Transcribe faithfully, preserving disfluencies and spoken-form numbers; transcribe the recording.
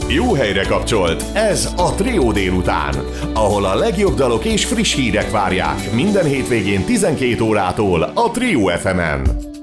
Jó helyre kapcsolt, ez a Trio délután, ahol a legjobb dalok és friss hírek várják minden hétvégén tizenkét órától a Trio ef emen.